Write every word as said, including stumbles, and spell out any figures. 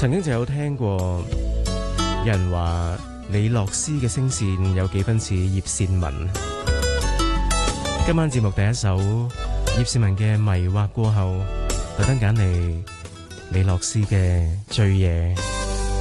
曾經就有聽過有人話李樂詩嘅聲線有幾分似葉倩文。今晚節目第一首葉倩文嘅《迷惑過後》，特登揀嚟李樂詩嘅《醉夜》。